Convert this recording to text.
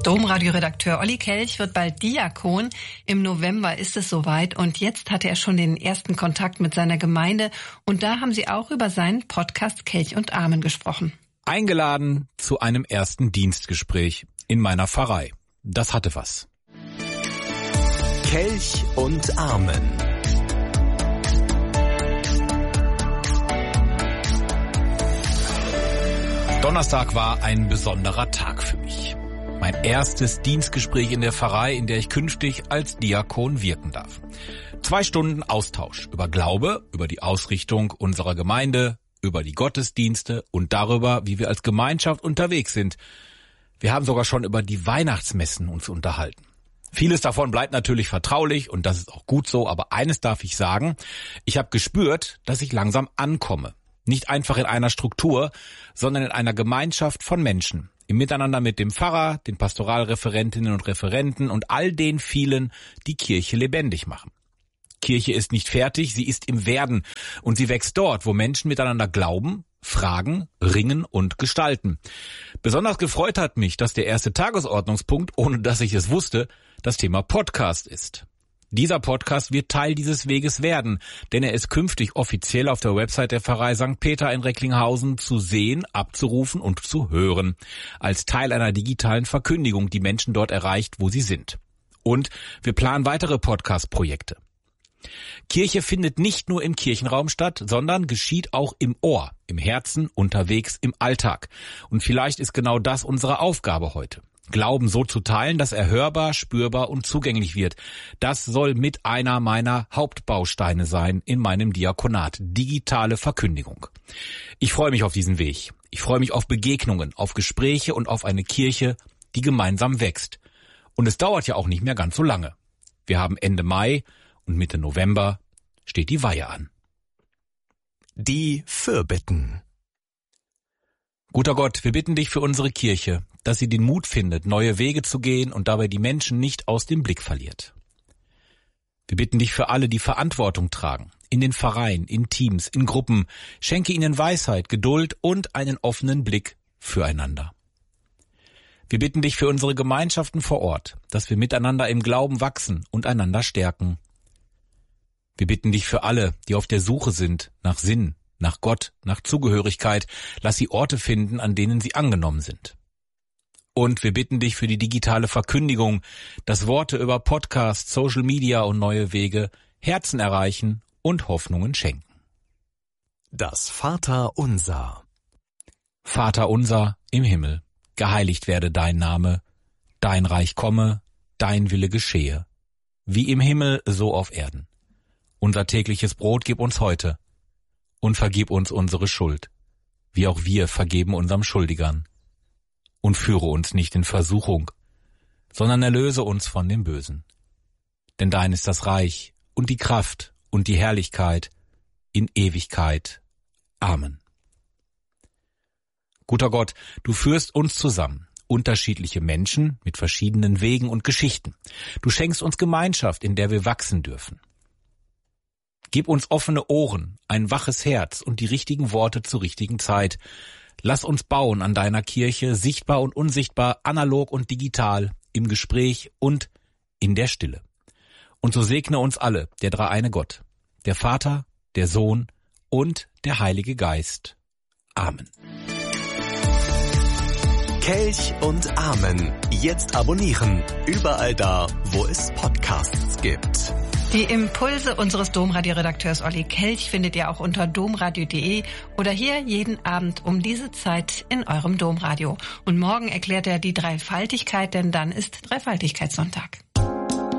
Domradio-Redakteur Olli Kelch wird bald Diakon. Im November ist es soweit und jetzt hatte er schon den ersten Kontakt mit seiner Gemeinde und da haben sie auch über seinen Podcast Kelch und Amen gesprochen. Eingeladen zu einem ersten Dienstgespräch in meiner Pfarrei. Das hatte was. Kelch und Amen. Donnerstag war ein besonderer Tag für mich. Mein erstes Dienstgespräch in der Pfarrei, in der ich künftig als Diakon wirken darf. 2 Stunden Austausch über Glaube, über die Ausrichtung unserer Gemeinde, über die Gottesdienste und darüber, wie wir als Gemeinschaft unterwegs sind. Wir haben sogar schon über die Weihnachtsmessen uns unterhalten. Vieles davon bleibt natürlich vertraulich und das ist auch gut so, aber eines darf ich sagen, ich habe gespürt, dass ich langsam ankomme. Nicht einfach in einer Struktur, sondern in einer Gemeinschaft von Menschen. Im Miteinander mit dem Pfarrer, den Pastoralreferentinnen und Referenten und all den vielen, die Kirche lebendig machen. Kirche ist nicht fertig, sie ist im Werden und sie wächst dort, wo Menschen miteinander glauben, fragen, ringen und gestalten. Besonders gefreut hat mich, dass der erste Tagesordnungspunkt, ohne dass ich es wusste, das Thema Podcast ist. Dieser Podcast wird Teil dieses Weges werden, denn er ist künftig offiziell auf der Website der Pfarrei St. Peter in Recklinghausen zu sehen, abzurufen und zu hören, als Teil einer digitalen Verkündigung, die Menschen dort erreicht, wo sie sind. Und wir planen weitere Podcast-Projekte. Kirche findet nicht nur im Kirchenraum statt, sondern geschieht auch im Ohr, im Herzen, unterwegs, im Alltag. Und vielleicht ist genau das unsere Aufgabe heute. Glauben so zu teilen, dass er hörbar, spürbar und zugänglich wird. Das soll mit einer meiner Hauptbausteine sein in meinem Diakonat. Digitale Verkündigung. Ich freue mich auf diesen Weg. Ich freue mich auf Begegnungen, auf Gespräche und auf eine Kirche, die gemeinsam wächst. Und es dauert ja auch nicht mehr ganz so lange. Wir haben Ende Mai und Mitte November steht die Weihe an. Die Fürbitten. Guter Gott, wir bitten dich für unsere Kirche, dass sie den Mut findet, neue Wege zu gehen und dabei die Menschen nicht aus dem Blick verliert. Wir bitten dich für alle, die Verantwortung tragen, in den Pfarreien, in Teams, in Gruppen. Schenke ihnen Weisheit, Geduld und einen offenen Blick füreinander. Wir bitten dich für unsere Gemeinschaften vor Ort, dass wir miteinander im Glauben wachsen und einander stärken. Wir bitten dich für alle, die auf der Suche sind nach Sinn, nach Gott, nach Zugehörigkeit. Lass sie Orte finden, an denen sie angenommen sind. Und wir bitten dich für die digitale Verkündigung, dass Worte über Podcasts, Social Media und neue Wege Herzen erreichen und Hoffnungen schenken. Das Vaterunser. Vater unser im Himmel, geheiligt werde dein Name, dein Reich komme, dein Wille geschehe, wie im Himmel so auf Erden. Unser tägliches Brot gib uns heute und vergib uns unsere Schuld, wie auch wir vergeben unserem Schuldigern. Und führe uns nicht in Versuchung, sondern erlöse uns von dem Bösen. Denn dein ist das Reich und die Kraft und die Herrlichkeit in Ewigkeit. Amen. Guter Gott, du führst uns zusammen, unterschiedliche Menschen mit verschiedenen Wegen und Geschichten. Du schenkst uns Gemeinschaft, in der wir wachsen dürfen. Gib uns offene Ohren, ein waches Herz und die richtigen Worte zur richtigen Zeit. Lass uns bauen an deiner Kirche, sichtbar und unsichtbar, analog und digital, im Gespräch und in der Stille. Und so segne uns alle, der dreieine Gott, der Vater, der Sohn und der Heilige Geist. Amen. Kelch und Amen. Jetzt abonnieren. Überall da, wo es Podcasts gibt. Die Impulse unseres Domradio-Redakteurs Olli Kelch findet ihr auch unter domradio.de oder hier jeden Abend um diese Zeit in eurem Domradio. Und morgen erklärt er die Dreifaltigkeit, denn dann ist Dreifaltigkeitssonntag.